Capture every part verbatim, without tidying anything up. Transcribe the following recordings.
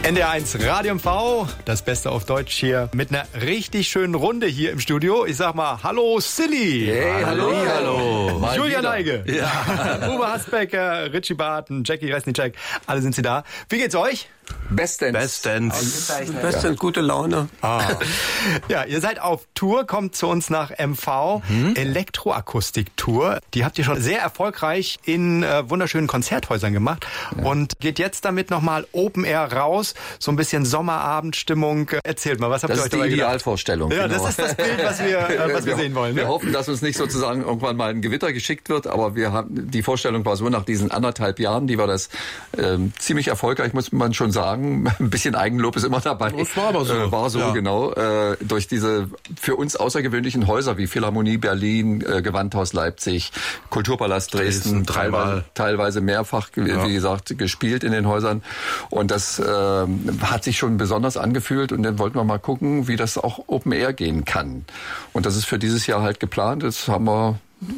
N D R eins Radio M V, das Beste auf Deutsch hier mit einer richtig schönen Runde hier im Studio. Ich sag mal, hallo Silly. Hey, hallo. Hallo. hallo. Julia Neige. Ja. Uwe Hasbecker, Richie Barton, Jackie Resnicek, alle sind sie da. Wie geht's euch? Bestens. Bestens. Bestens, gute Laune. Ah. Ja, ihr seid auf Tour, kommt zu uns nach M V. Hm? Elektroakustik-Tour. Die habt ihr schon sehr erfolgreich in äh, wunderschönen Konzerthäusern gemacht. Ja. Und geht jetzt damit nochmal Open Air raus. So ein bisschen Sommerabendstimmung. Erzählt mal, was habt das ihr euch dabei gedacht? Das ist die Idealvorstellung. Ja, genau. Das ist das Bild, was wir, äh, was wir, wir sehen wollen. Ne? Wir hoffen, dass uns nicht sozusagen irgendwann mal ein Gewitter geschickt wird. Aber wir haben, die Vorstellung war so, nach diesen anderthalb Jahren, die war das ähm, ziemlich erfolgreich, muss man schon sagen. Ein bisschen Eigenlob ist immer dabei. Das war aber so. Äh, war so, ja. Genau. Äh, durch diese für uns außergewöhnlichen Häuser wie Philharmonie Berlin, äh, Gewandhaus Leipzig, Kulturpalast Dresden, Dresden teilweise, teilweise mehrfach, ja. wie gesagt, gespielt in den Häusern. Und das äh, hat sich schon besonders angefühlt. Und dann wollten wir mal gucken, wie das auch Open Air gehen kann. Und das ist für dieses Jahr halt geplant. Das haben wir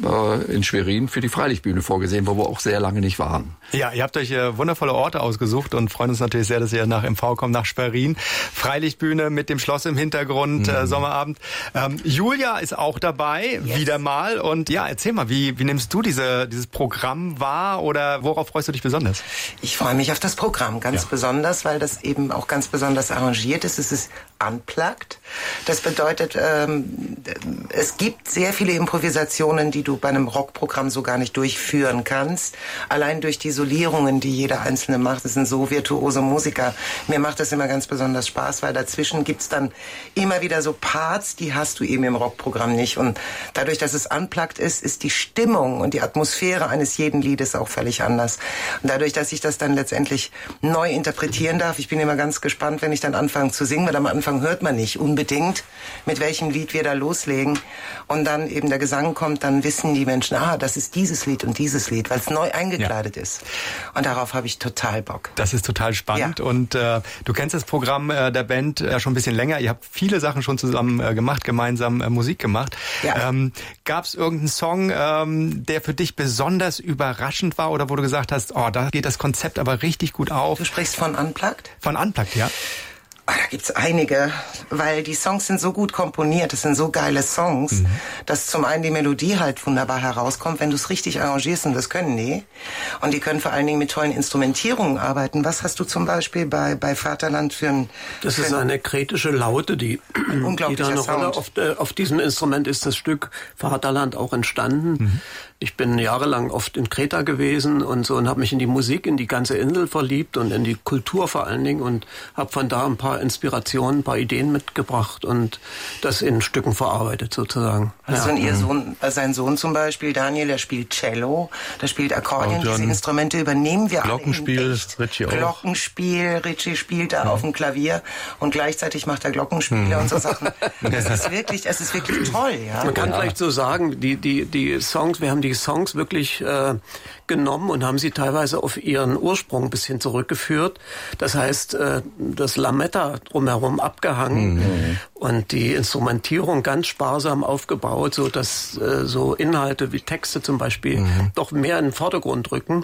in Schwerin für die Freilichtbühne vorgesehen, wo wir auch sehr lange nicht waren. Ja, ihr habt euch äh, wundervolle Orte ausgesucht und freuen uns natürlich sehr, dass ihr nach M V kommt, nach Schwerin. Freilichtbühne mit dem Schloss im Hintergrund, mhm. äh, Sommerabend. Ähm, Julia ist auch dabei, yes. wieder mal. Und ja, erzähl mal, wie, wie nimmst du diese, dieses Programm wahr oder worauf freust du dich besonders? Ich freue mich auf das Programm ganz ja. besonders, weil das eben auch ganz besonders arrangiert ist. Es ist unplugged. Das bedeutet, ähm, es gibt sehr viele Improvisationen, die du bei einem Rockprogramm so gar nicht durchführen kannst. Allein durch die Solierungen, die jeder Einzelne macht. Das sind so virtuose Musiker. Mir macht das immer ganz besonders Spaß, weil dazwischen gibt's dann immer wieder so Parts, die hast du eben im Rockprogramm nicht. Und dadurch, dass es unplugged ist, ist die Stimmung und die Atmosphäre eines jeden Liedes auch völlig anders. Und dadurch, dass ich das dann letztendlich neu interpretieren darf, ich bin immer ganz gespannt, wenn ich dann anfange zu singen, weil am Anfang hört man nicht unbedingt, mit welchem Lied wir da loslegen. Und dann eben der Gesang kommt, dann wissen die Menschen, ah, das ist dieses Lied und dieses Lied, weil es neu eingekleidet ja. ist. Und darauf habe ich total Bock. Das ist total spannend. Ja. Und äh, du kennst das Programm äh, der Band ja äh, schon ein bisschen länger. Ihr habt viele Sachen schon zusammen äh, gemacht, gemeinsam äh, Musik gemacht. Ja. Ähm, Gab es irgendeinen Song, ähm, der für dich besonders überraschend war oder wo du gesagt hast, oh, da geht das Konzept aber richtig gut auf? Du sprichst von Unplugged? Von Unplugged, ja. Ah, da gibt's einige, weil die Songs sind so gut komponiert, das sind so geile Songs, mhm. dass zum einen die Melodie halt wunderbar herauskommt, wenn du es richtig arrangierst, und das können die. Und die können vor allen Dingen mit tollen Instrumentierungen arbeiten. Was hast du zum Beispiel bei, bei Vaterland für ein... Das ist eine kretische Laute, die, die da eine Rolle auf, äh, auf diesem Instrument ist das Stück Vaterland auch entstanden. Mhm. Ich bin jahrelang oft in Kreta gewesen und so und habe mich in die Musik, in die ganze Insel verliebt und in die Kultur vor allen Dingen und habe von da ein paar Inspirationen, ein paar Ideen mitgebracht und das in Stücken verarbeitet sozusagen. Also ja. ihr Sohn, sein Sohn zum Beispiel, Daniel, der spielt Cello, der spielt Akkordeon, diese Instrumente übernehmen wir Glockenspiel, alle in echt. Richie auch. Glockenspiel, Richie spielt da ja. auf dem Klavier und gleichzeitig macht er Glockenspiele mhm. und so Sachen. Das ist wirklich, es ist wirklich toll. Ja? Man kann ja. vielleicht so sagen, die, die, die Songs, wir haben die die Songs wirklich äh, genommen und haben sie teilweise auf ihren Ursprung ein bisschen zurückgeführt. Das heißt, äh, das Lametta drumherum abgehangen mhm. und die Instrumentierung ganz sparsam aufgebaut, so dass äh, so Inhalte wie Texte zum Beispiel mhm. doch mehr in den Vordergrund rücken.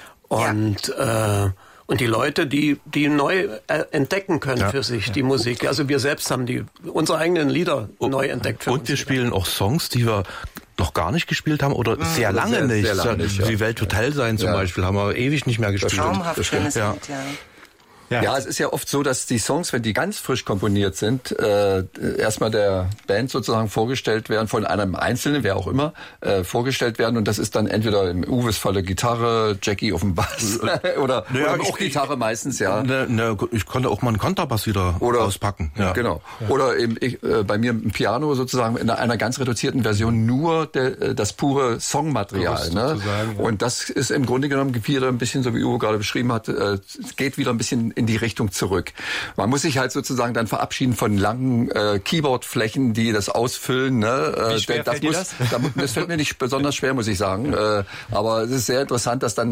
Und ja. äh, Und die Leute, die die neu äh, entdecken können ja. für sich, die Musik. Also wir selbst haben die unsere eigenen Lieder oh, neu entdeckt. Für und uns wir wieder. Spielen auch Songs, die wir noch gar nicht gespielt haben oder mhm. sehr lange sehr, nicht. Sehr lange nicht ja. Die Welt Hotel sein zum ja. Beispiel haben wir ewig nicht mehr gespielt. Traumhaft schönes ja. Lied, ja. Ja. ja, es ist ja oft so, dass die Songs, wenn die ganz frisch komponiert sind, äh, erstmal der Band sozusagen vorgestellt werden, von einem Einzelnen, wer auch immer, äh, vorgestellt werden. Und das ist dann entweder im Uwes Falle Gitarre, Jackie auf dem Bass oder, naja, oder auch ich, Gitarre meistens, ja. Ne, ne, ich konnte auch mal einen Kontrabass wieder oder, auspacken. Ja. Genau. Ja. Oder eben ich, äh, bei mir im Piano sozusagen in einer ganz reduzierten Version nur der, das pure Songmaterial. Ne? Ja. Und das ist im Grunde genommen wieder ein bisschen, so wie Uwe gerade beschrieben hat, äh, geht wieder ein bisschen in die Richtung zurück. Man muss sich halt sozusagen dann verabschieden von langen äh, Keyboardflächen, die das ausfüllen. Ne? Wie schwer das, fällt dir muss, das? das fällt mir nicht besonders schwer, muss ich sagen. Äh, aber es ist sehr interessant, dass dann